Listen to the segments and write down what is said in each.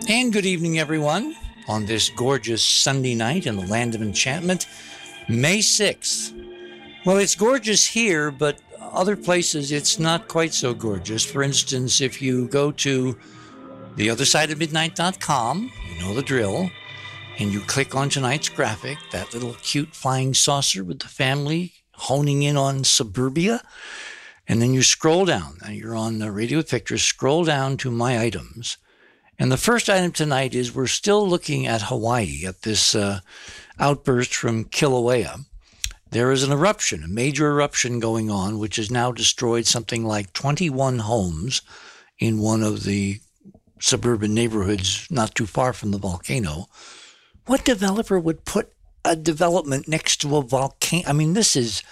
And good evening, everyone, on this gorgeous Sunday night in the land of enchantment, May 6th. Well, it's gorgeous here, but other places it's not quite so gorgeous. For instance, if you go to theothersideofmidnight.com, you know the drill, and you click on tonight's graphic, that little cute flying saucer with the family honing in on suburbia, and then you scroll down, and you're on the Radio with Pictures, scroll down to My Items. And the first item tonight is we're still looking at Hawaii, at this outburst from Kilauea. There is an eruption, a major eruption going on, which has now destroyed something like 21 homes in one of the suburban neighborhoods not too far from the volcano. What developer would put a development next to a volcano? I mean, this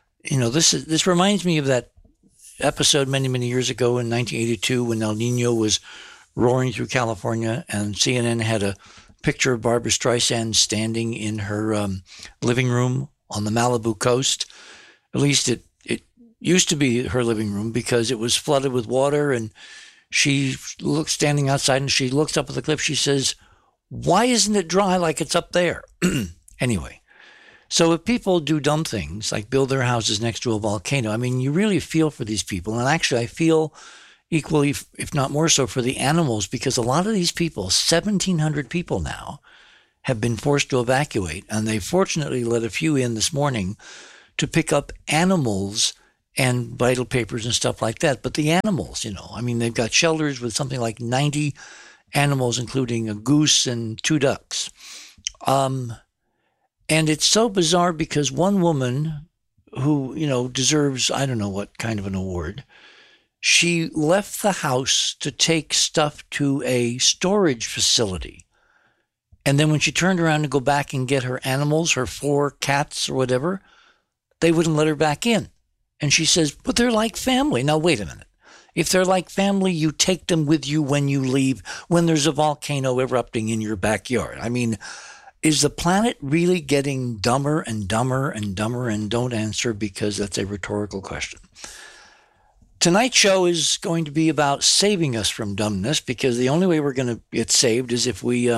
reminds me of that episode many, many years ago in 1982 when El Nino was roaring through California, and CNN had a picture of Barbra Streisand standing in her living room on the Malibu coast. At least it used to be her living room because it was flooded with water, and she looks standing outside and she looks up at the cliff. She says, "Why isn't it dry like it's up there?" Anyway, so if people do dumb things like build their houses next to a volcano, I mean, you really feel for these people. And actually, I feel equally, if not more so, for the animals, because a lot of these people, 1,700 people now, have been forced to evacuate. And they fortunately let a few in this morning to pick up animals and vital papers and stuff like that. But the animals, I mean, they've got shelters with something like 90 animals, including a goose and 2 ducks. And it's so bizarre because one woman who, deserves, I don't know what kind of an award, she left the house to take stuff to a storage facility. And then when she turned around to go back and get her animals, her 4 cats or whatever, they wouldn't let her back in. And she says, "But they're like family." Now, wait a minute. If they're like family, you take them with you when you leave, when there's a volcano erupting in your backyard. I mean, is the planet really getting dumber and dumber and dumber? And don't answer, because that's a rhetorical question. Tonight's show is going to be about saving us from dumbness, because the only way we're going to get saved is if we,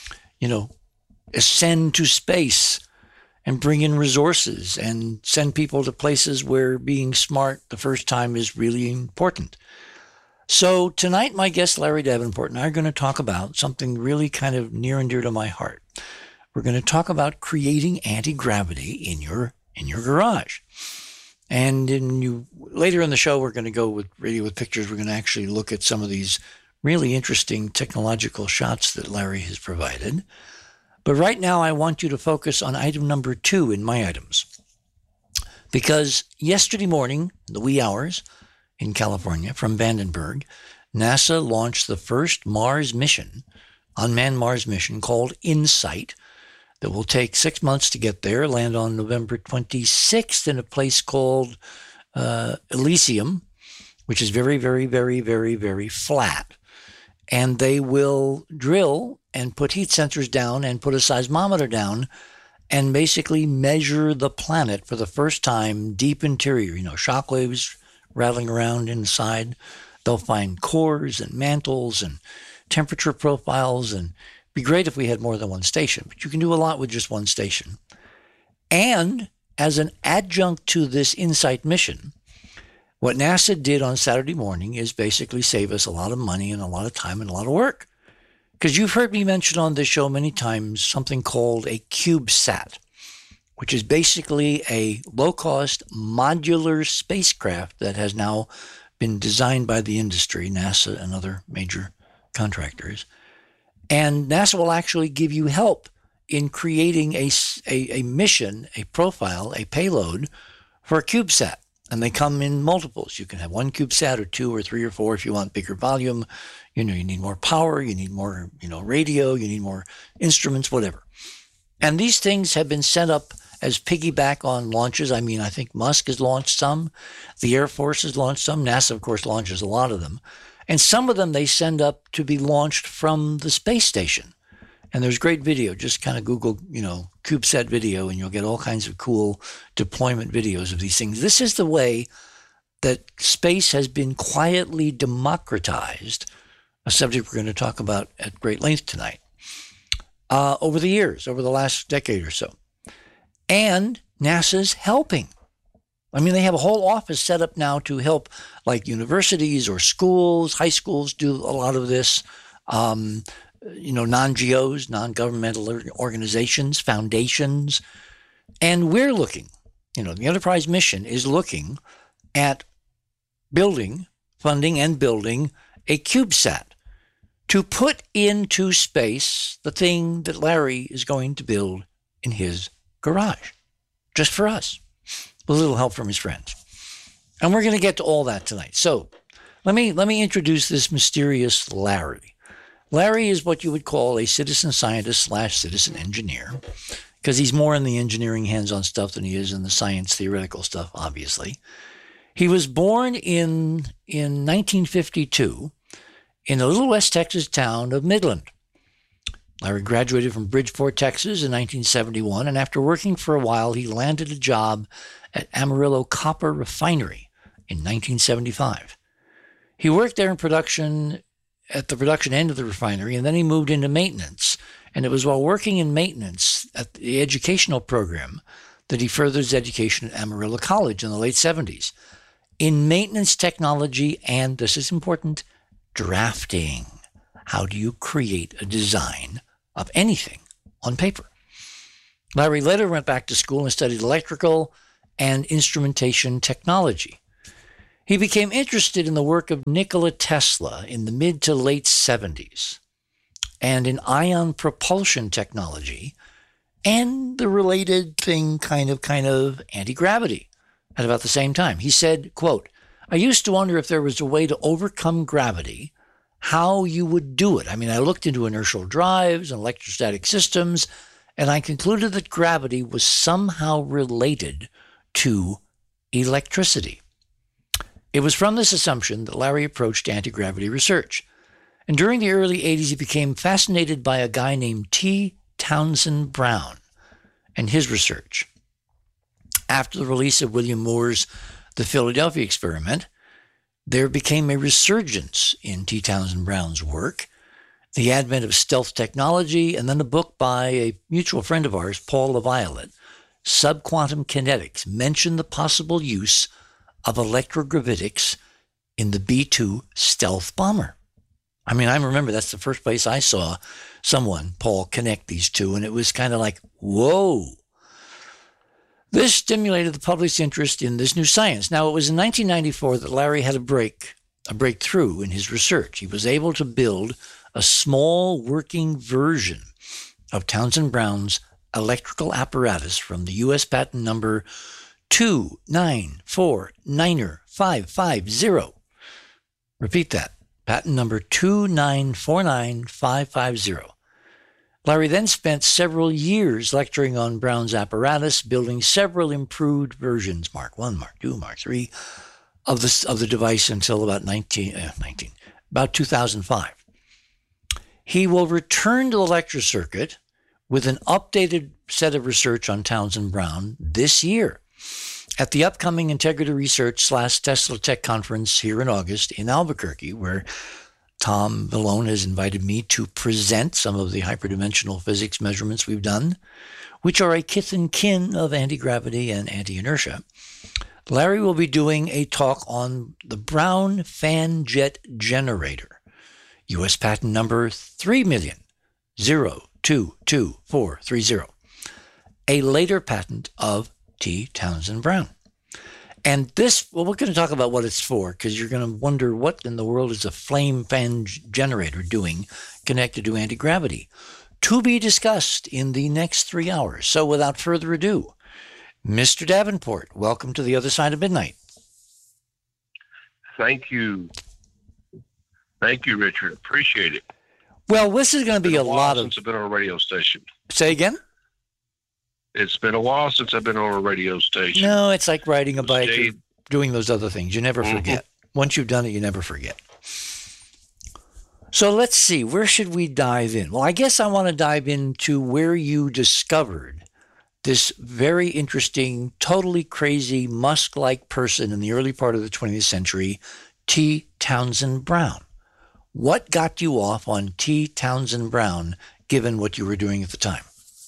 ascend to space and bring in resources and send people to places where being smart the first time is really important. So tonight, my guest, Larry Davenport, and I are going to talk about something really kind of near and dear to my heart. We're going to talk about creating anti-gravity in your garage. And later in the show, we're going to go with Radio with Pictures. We're going to actually look at some of these really interesting technological shots that Larry has provided. But right now, I want you to focus on item number 2 in My Items. Because yesterday morning, in the wee hours in California from Vandenberg, NASA launched the first Mars mission, unmanned Mars mission called InSight, that will take 6 months to get there, land on November 26th in a place called Elysium, which is very, very, very, very, very flat. And they will drill and put heat sensors down and put a seismometer down and basically measure the planet for the first time, deep interior, shock waves rattling around inside. They'll find cores and mantles and temperature profiles, and be great if we had more than one station, but you can do a lot with just one station. And as an adjunct to this InSight mission, what NASA did on Saturday morning is basically save us a lot of money and a lot of time and a lot of work. Because you've heard me mention on this show many times something called a CubeSat, which is basically a low-cost modular spacecraft that has now been designed by the industry, NASA and other major contractors. And NASA will actually give you help in creating a mission, a profile, a payload for a CubeSat. And they come in multiples. You can have 1 CubeSat or 2 or 3 or 4 if you want bigger volume. You need more power, you need more, radio, you need more instruments, whatever. And these things have been set up as piggyback on launches. I mean, I think Musk has launched some. The Air Force has launched some. NASA, of course, launches a lot of them. And some of them they send up to be launched from the space station. And there's great video. Just kind of Google, CubeSat video, and you'll get all kinds of cool deployment videos of these things. This is the way that space has been quietly democratized a subject we're going to talk about at great length tonight, over the years, over the last decade or so. And NASA's helping. I mean, they have a whole office set up now to help, like universities or schools, high schools do a lot of this. Non-GOs, non-governmental organizations, foundations. And we're looking, the Enterprise mission is looking at funding and building a CubeSat to put into space the thing that Larry is going to build in his garage, just for us, with a little help from his friends. And we're going to get to all that tonight. So let me introduce this mysterious Larry. Larry is what you would call a citizen scientist / citizen engineer, because he's more in the engineering hands-on stuff than he is in the science theoretical stuff, obviously. He was born in 1952 in the little West Texas town of Midland. Larry graduated from Bridgeport, Texas in 1971, and after working for a while, he landed a job at Amarillo Copper Refinery in 1975. He worked there in production, at the production end of the refinery, and then he moved into maintenance. And it was while working in maintenance at the educational program that he furthered his education at Amarillo College in the late 70s in maintenance technology and, this is important, drafting. How do you create a design of anything on paper? Larry later went back to school and studied electrical and instrumentation technology. He became interested in the work of Nikola Tesla in the mid to late 70s and in ion propulsion technology and the related thing kind of anti-gravity at about the same time. He said, quote, "I used to wonder if there was a way to overcome gravity, how you would do it. I mean, I looked into inertial drives and electrostatic systems, and I concluded that gravity was somehow related to electricity." It was from this assumption that Larry approached anti-gravity research. And during the early 80s, he became fascinated by a guy named T. Townsend Brown and his research. After the release of William Moore's The Philadelphia Experiment, there became a resurgence in T. Townsend Brown's work, the advent of stealth technology, and then a book by a mutual friend of ours, Paul LaViolette, Subquantum Kinetics, mentioned the possible use of electrogravitics in the B-2 stealth bomber. I mean, I remember that's the first place I saw someone, Paul, connect these two, and it was kind of like, whoa. This stimulated the public's interest in this new science. Now, it was in 1994 that Larry had a breakthrough in his research. He was able to build a small working version of Townsend Brown's electrical apparatus from the U.S. patent number 2949550. Repeat that. Patent number 2949550. Larry then spent several years lecturing on Brown's apparatus, building several improved versions, Mark 1, Mark 2, Mark 3, of the device until about 2005. He will return to the lecture circuit with an updated set of research on Townsend Brown this year at the upcoming Integrity Research / Tesla Tech Conference here in August in Albuquerque, where Tom Vallone has invited me to present some of the hyperdimensional physics measurements we've done, which are a kith and kin of anti-gravity and anti-inertia. Larry will be doing a talk on the Brown fan jet generator, U.S. patent number 3,022,430, a later patent of T. Townsend Brown. And this, well, we're going to talk about what it's for, because you're going to wonder what in the world is a flame fan generator doing connected to anti-gravity. To be discussed in the next 3 hours. So without further ado, Mr. Davenport, welcome to the other side of midnight. Thank you. Thank you, Richard. Appreciate it. Well, this is going to be a lot of... since I've been on a radio station. Say again? It's been a while since I've been on a radio station. No, it's like riding a bike or doing those other things. You never forget. Once you've done it, you never forget. So let's see. Where should we dive in? Well, I guess I want to dive into where you discovered this very interesting, totally crazy, Musk-like person in the early part of the 20th century, T. Townsend Brown. What got you off on T. Townsend Brown, given what you were doing at the time?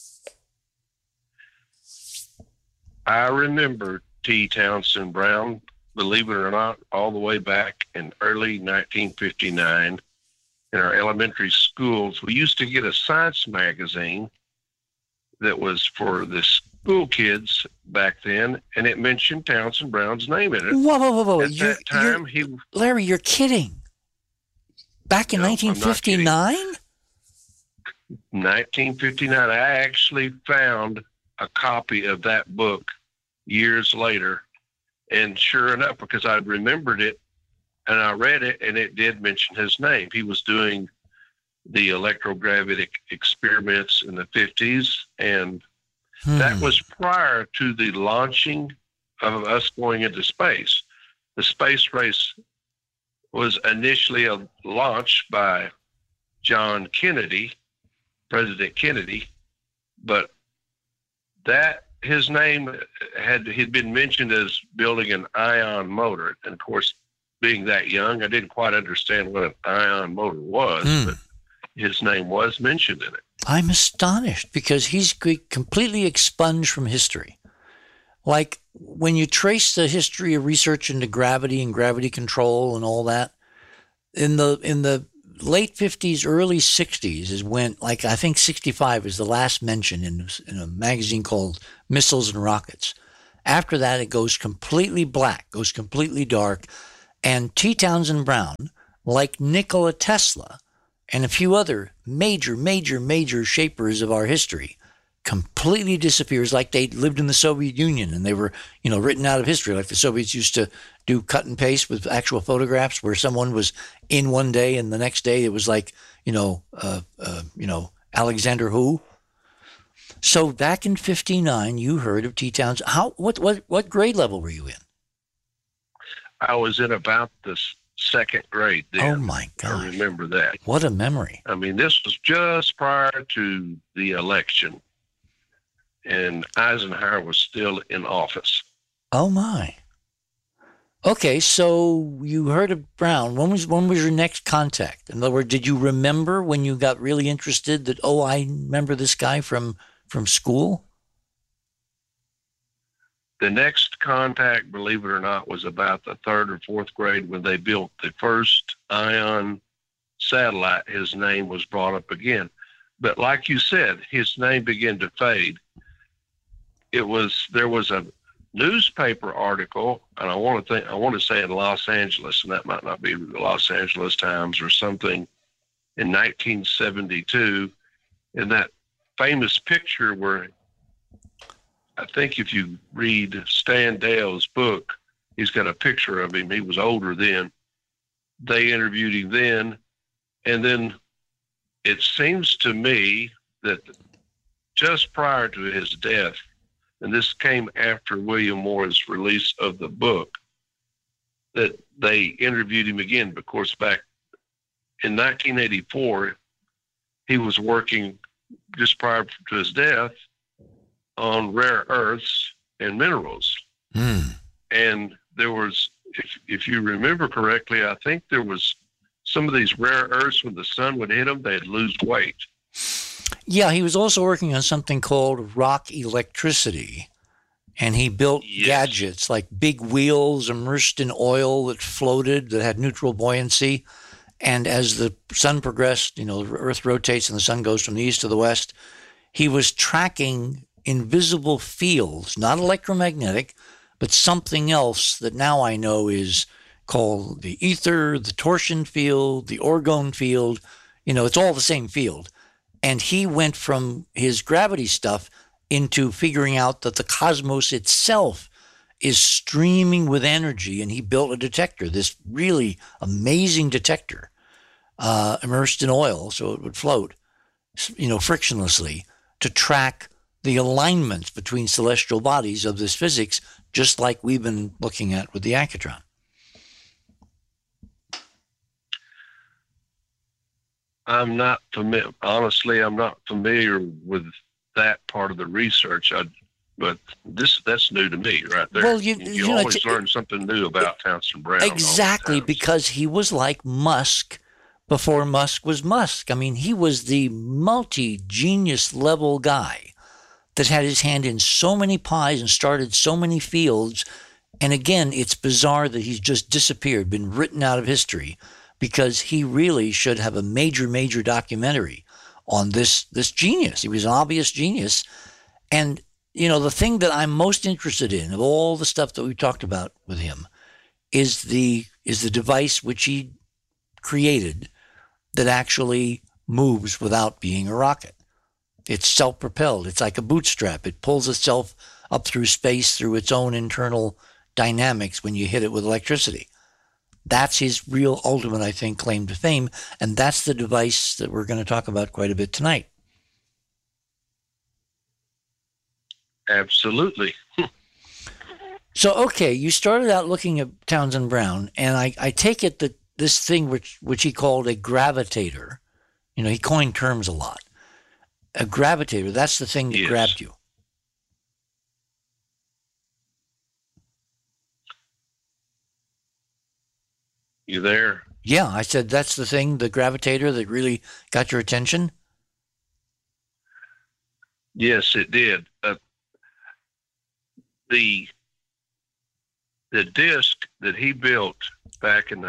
I remember T. Townsend Brown, believe it or not, all the way back in early 1959 in our elementary schools. We used to get a science magazine that was for the school kids back then, and it mentioned Townsend Brown's name in it. Whoa. At that time, Larry, you're kidding. Back in 1959? 1959, I actually found a copy of that book years later, and sure enough, because I remembered it and I read it, and it did mention his name. He was doing the electrogravity experiments in the 50s, and that was prior to the launching of us going into space. The space race was initially launched by John Kennedy, President Kennedy, but that his name had been mentioned as building an ion motor. And of course, being that young, I didn't quite understand what an ion motor was, but his name was mentioned in it. I'm astonished because he's completely expunged from history. Like when you trace the history of research into gravity and gravity control and all that, in the late 50s, early 60s is when, like, I think 65 is the last mention in a magazine called Missiles and Rockets. After that, it goes completely black, goes completely dark. And T. Townsend Brown, like Nikola Tesla and a few other major shapers of our history, completely disappears, like they lived in the Soviet Union and they were, written out of history, like the Soviets used to do cut and paste with actual photographs where someone was in one day and the next day it was like, Alexander who. So back in 59, you heard of T. Townsend. What grade level were you in? I was in about the second grade then. Oh my gosh. I remember that. What a memory. I mean, this was just prior to the election, and Eisenhower was still in office. Oh my. Okay, so you heard of Brown. When was your next contact? In other words, did you remember when you got really interested that, I remember this guy from school? The next contact, believe it or not, was about the third or fourth grade when they built the first ion satellite. His name was brought up again. But like you said, his name began to fade. There was a newspaper article, and I want to say in Los Angeles, and that might not be the Los Angeles Times or something, in 1972, in that famous picture where I think if you read Stan Dale's book, he's got a picture of him. He was older then. They interviewed him then. And then it seems to me that just prior to his death, and this came after William Moore's release of the book, that they interviewed him again. Of course, back in 1984, he was working just prior to his death on rare earths and minerals. And there was, if you remember correctly, I think there was some of these rare earths, when the sun would hit them, they'd lose weight. Yeah, he was also working on something called rock electricity. And he built gadgets like big wheels immersed in oil that floated, that had neutral buoyancy. And as the sun progressed, the earth rotates and the sun goes from the east to the west, he was tracking invisible fields, not electromagnetic, but something else that now I know is called the ether, the torsion field, the orgone field. It's all the same field. And he went from his gravity stuff into figuring out that the cosmos itself is streaming with energy. And he built a detector, this really amazing detector, immersed in oil so it would float, frictionlessly, to track the alignments between celestial bodies of this physics, just like we've been looking at with the Accutron. I'm not familiar. Honestly, I'm not familiar with that part of the research. But that's new to me, right there. Well, you always learn something new about Townsend Brown. Exactly, because he was like Musk before Musk was Musk. I mean, he was the multi-genius level guy that had his hand in so many pies and started so many fields. And again, it's bizarre that he's just disappeared, been written out of history, because he really should have a major, major documentary on this genius. He was an obvious genius. And, you know, the thing that I'm most interested in of all the stuff that we talked about with him is the device which he created that actually moves without being a rocket. It's self-propelled. It's like a bootstrap. It pulls itself up through space through its own internal dynamics when you hit it with electricity. That's his real ultimate, I think, claim to fame. And that's the device that we're going to talk about quite a bit tonight. Absolutely. So, okay, you started out looking at Townsend Brown, and I take it that this thing which he called a gravitator, you know, he coined terms a lot. A gravitator, that's the thing that Yes. grabbed you. You there? Yeah, I said that's the thing, the gravitator that really got your attention. Yes, it did. The disc that he built back in the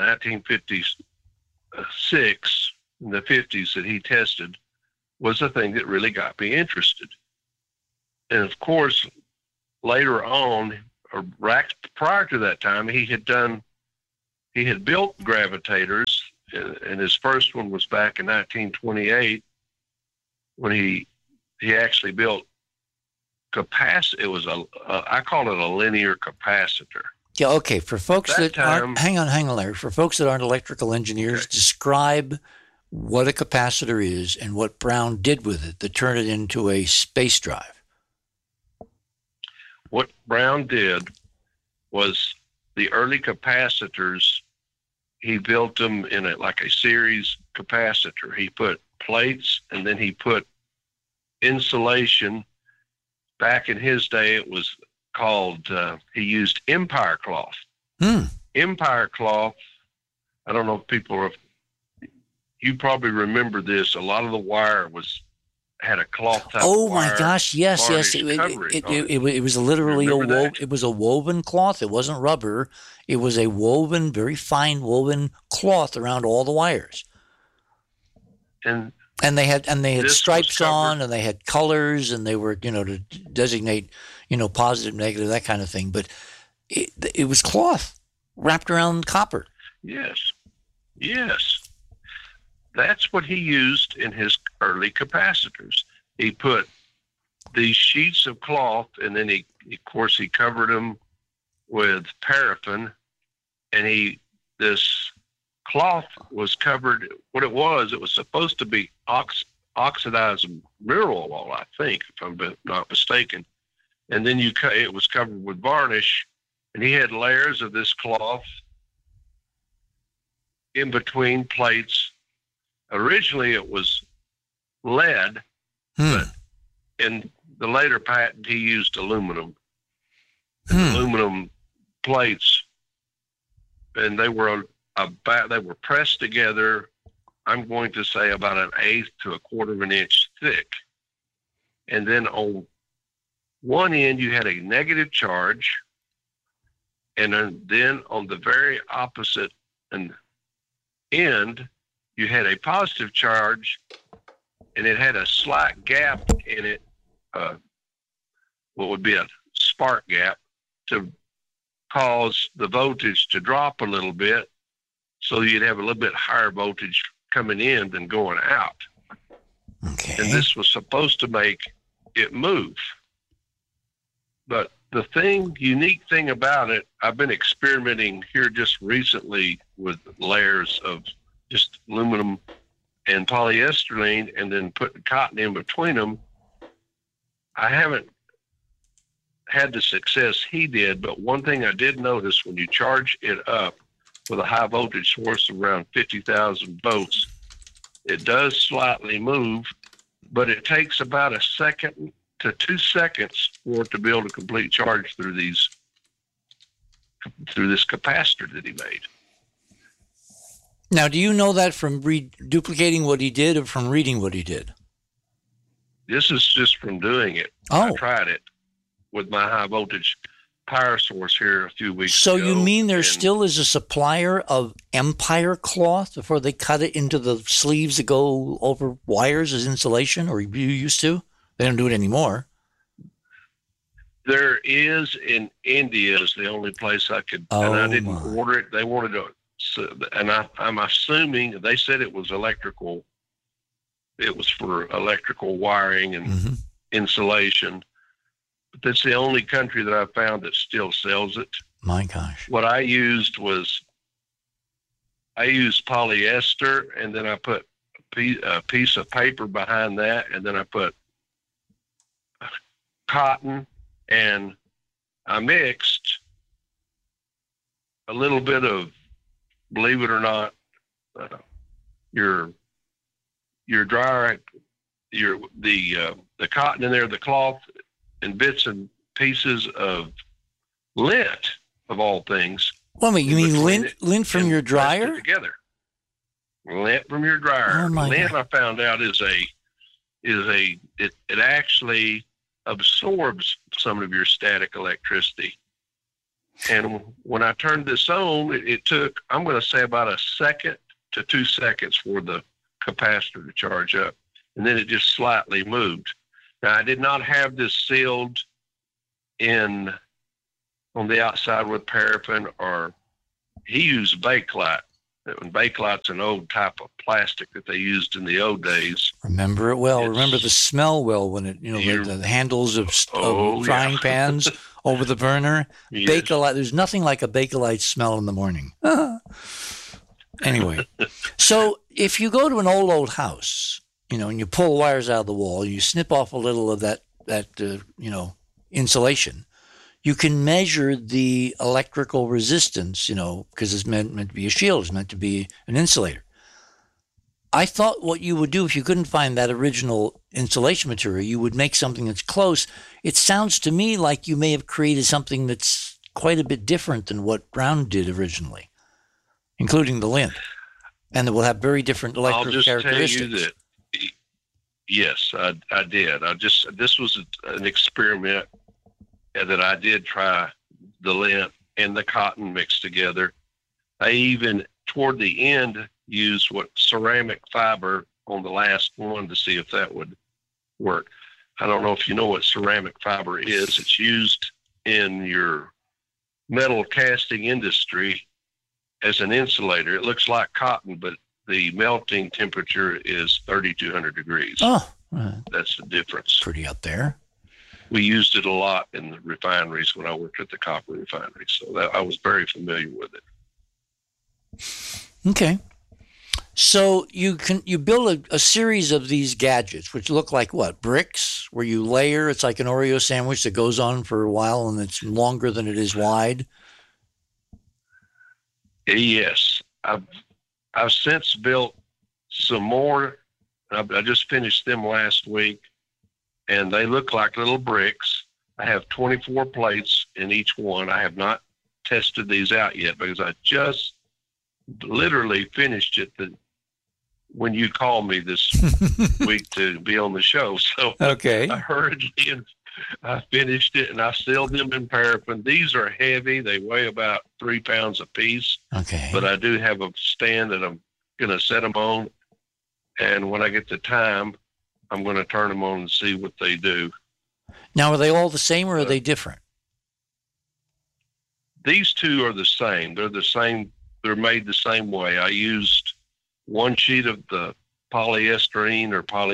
1956, in the 50s, that he tested, was the thing that really got me interested. And of course, later on, or right prior to that time, he had built gravitators, and his first one was back in 1928 when he actually built capacitor. It was I call it a linear capacitor. Yeah, okay. For folks that aren't, hang on, Larry. For folks that aren't electrical engineers, Okay. Describe what a capacitor is and what Brown did with it to turn it into a space drive. What Brown did was the early capacitors, he built them in like a series capacitor. He put plates, and then he put insulation. Back in his day, it was called, he used Empire cloth. Empire cloth, I don't know if you probably remember this. A lot of the wire had a cloth type Oh of my wire, gosh, yes. It was literally it was a woven cloth. It wasn't rubber. It was a woven, very fine woven cloth around all the wires. And they had stripes on, and they had colors, and they were, you know, to designate, you know, positive, negative, that kind of thing. But it was cloth wrapped around copper. Yes. That's what he used in his early capacitors. He put these sheets of cloth, and then he covered them with paraffin, and this cloth was covered. What it was supposed to be oxidized mineral oil, I think, if I'm not mistaken. And then it was covered with varnish, and he had layers of this cloth in between plates. Originally, it was lead, but in the later patent, he used aluminum. Aluminum plates, and they were pressed together. I'm going to say about 1/8 to 1/4 of an inch thick. And then on one end, you had a negative charge, and then on the very opposite end, you had a positive charge, and it had a slight gap in it, what would be a spark gap, to cause the voltage to drop a little bit, so you'd have a little bit higher voltage coming in than going out. Okay. And this was supposed to make it move. But the unique thing about it, I've been experimenting here just recently with layers of just aluminum and polyester, and then putting cotton in between them. I haven't had the success he did, but one thing I did notice, when you charge it up with a high voltage source around 50,000 volts, it does slightly move, but it takes about 1 second to 2 seconds for it to build a complete charge through this capacitor that he made. Now, do you know that from duplicating what he did or from reading what he did? This is just from doing it. I Oh, tried it with my high voltage power source here a few weeks so ago. you mean there and still is a supplier of Empire cloth before they cut it into the sleeves that go over wires as insulation, or you used to? They don't do it anymore. There is in India is the only place I could, and I Oh didn't my. order it. They wanted to, so, and I'm assuming they said it was electrical. It was for electrical wiring and Hmm. insulation. But that's the only country that I found that still sells it. My gosh. What I used polyester, and then I put a piece of paper behind that, and then I put cotton, and I mixed a little bit of, believe it or not, uh, your dryer, the cotton in there, the cloth, and bits and pieces of lint of all things. Well, wait, you in mean between lint, it lint from and your pressed it dryer? together. Lint from your dryer. Oh my Lint, God. I found out, it actually absorbs some of your static electricity. And when I turned this on, it took, I'm going to say, about a second to 2 seconds for the capacitor to charge up. And then it just slightly moved. Now, I did not have this sealed in on the outside with paraffin, or he used Bakelite. And Bakelite's an old type of plastic that they used in the old days. Remember it well. It's- Remember the smell well when it, the handles of frying pans over the burner. Yes. Bakelite. There's nothing like a Bakelite smell in the morning. Anyway, so if you go to an old house, and you pull wires out of the wall, you snip off a little of that insulation. You can measure the electrical resistance, because it's meant to be a shield, it's meant to be an insulator. I thought what you would do if you couldn't find that original insulation material, you would make something that's close. It sounds to me like you may have created something that's quite a bit different than what Brown did originally, including the lint, and it will have very different electrical I'll just characteristics. tell you that, yes, I did. This was an experiment that I did try the lint and the cotton mixed together. I even, toward the end, used ceramic fiber on the last one to see if that would work. I don't know if you know what ceramic fiber is. It's used in your metal casting industry as an insulator. It looks like cotton, but the melting temperature is 3,200 degrees. Oh, That's the difference. pretty up there. We used it a lot in the refineries when I worked at the copper refinery, so I was very familiar with it. Okay. So you build a series of these gadgets, which look like what? Bricks, where you layer. It's like an Oreo sandwich that goes on for a while and it's longer than it is wide. Yes, I've since built some more. I just finished them last week, and they look like little bricks. I have 24 plates in each one. I have not tested these out yet because I just literally finished it when you called me this week to be on the show. So Okay. I hurriedly I finished it, and I sealed them in paraffin. These are heavy. They weigh about 3 pounds a piece. Okay. But I do have a stand that I'm going to set them on. And when I get the time, I'm going to turn them on and see what they do. Now, are they all the same or are they different? These two are the same. They're the same. They're made the same way. I used one sheet of the polyester,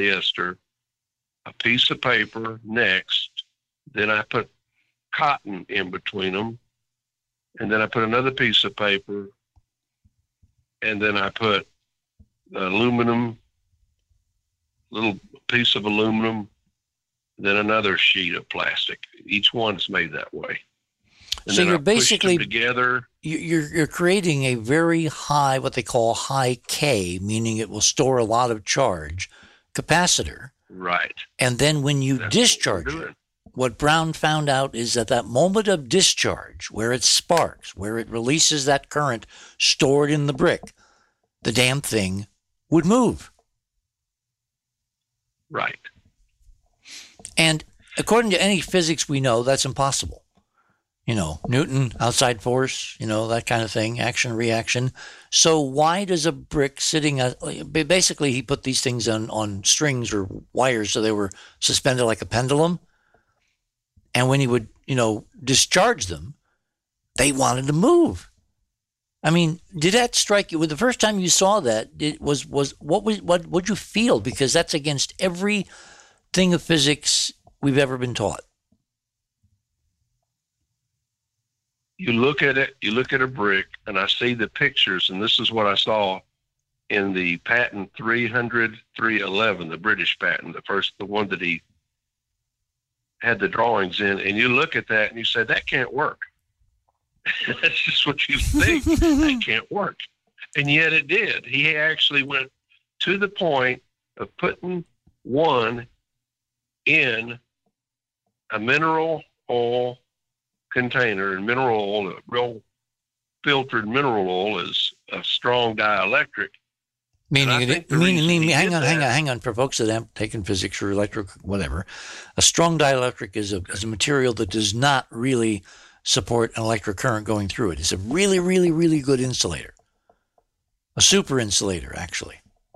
a piece of paper next. Then I put cotton in between them. And then I put another piece of paper. And then I put aluminum, little piece of aluminum, then another sheet of plastic. Each one's made that way. And So then you're I pushed them basically together. you're creating a very high, what they call high K, meaning it will store a lot of charge, capacitor. Right. And then when you That's discharge what we're it, doing. what Brown found out is that moment of discharge, where it sparks, where it releases that current stored in the brick, the damn thing would move. Right. And according to any physics we know, that's impossible. Newton, outside force, that kind of thing, action, reaction. So why does a brick sitting, basically he put these things on strings or wires so they were suspended like a pendulum. And when he would, discharge them, they wanted to move. I mean, did that strike you? The first time you saw that, what would you feel? Because that's against everything of physics we've ever been taught. You look at it, you look at a brick, and I see the pictures, and this is what I saw in the patent 300-311, the British patent, the one that he had the drawings in, and you look at that and you say, that can't work. That's just what you think. That can't work. And yet it did. He actually went to the point of putting one in a mineral oil container, and mineral oil, real filtered mineral oil, is a strong dielectric. Hang on, for folks that haven't taken physics or electric, whatever. A strong dielectric is a material that does not really support an electric current going through it. It's a really, really, really good insulator. A super insulator, actually.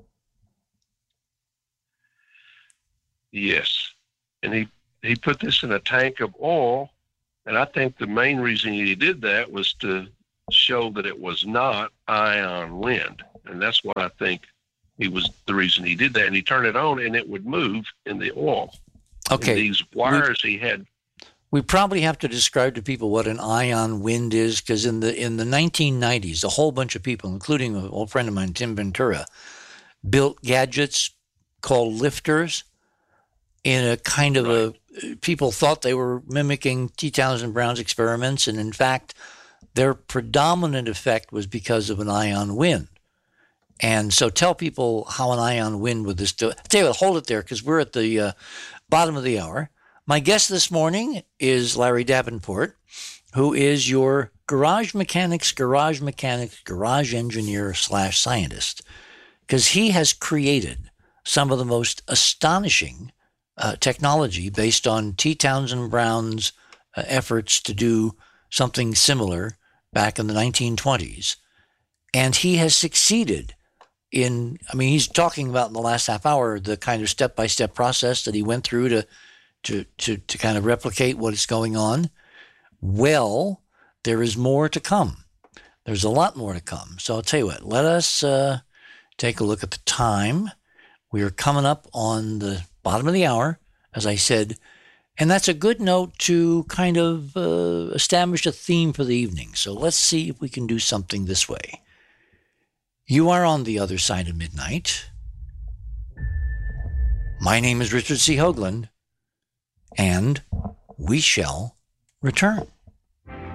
Yes. And he put this in a tank of oil, and I think the main reason he did that was to show that it was not ion wind. And that's what I think the reason he did that. And he turned it on and it would move in the oil. Okay. And these wires he had. We probably have to describe to people what an ion wind is, because in the 1990s, a whole bunch of people, including an old friend of mine, Tim Ventura, built gadgets called lifters in a kind of people thought they were mimicking T. Townsend Brown's experiments, and in fact, their predominant effect was because of an ion wind. And so tell people how an ion wind would this do. Tell you what, hold it there, because we're at the bottom of the hour. My guest this morning is Larry Davenport, who is your garage engineer / scientist, because he has created some of the most astonishing technology based on T. Townsend Brown's efforts to do something similar back in the 1920s. And he has succeeded he's talking about in the last half hour the kind of step-by-step process that he went through to kind of replicate what is going on. Well, there is more to come. There's a lot more to come. So I'll tell you what, let us take a look at the time. We are coming up on the bottom of the hour, as I said, and that's a good note to kind of establish a theme for the evening. So let's see if we can do something this way. You are on the other side of midnight. My name is Richard C. Hoagland, and we shall return.